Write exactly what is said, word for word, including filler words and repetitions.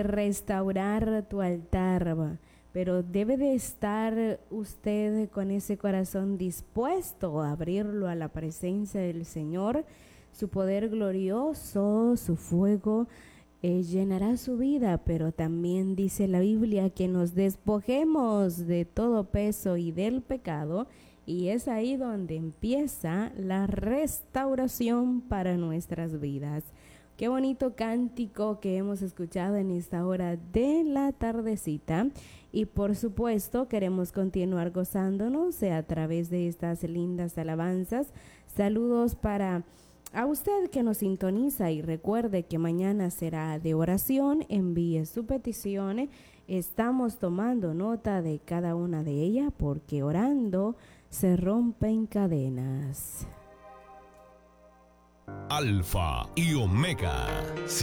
de restaurar tu altar, va. Pero debe de estar usted con ese corazón dispuesto a abrirlo a la presencia del Señor. Su poder glorioso, su fuego eh, llenará su vida, pero también dice la Biblia que nos despojemos de todo peso y del pecado, y es ahí donde empieza la restauración para nuestras vidas. Qué bonito cántico que hemos escuchado en esta hora de la tardecita, y por supuesto queremos continuar gozándonos a través de estas lindas alabanzas. Saludos para a usted que nos sintoniza, y recuerde que mañana será de oración. Envíe su petición, estamos tomando nota de cada una de ellas, porque orando se rompen cadenas. Alfa y Omega.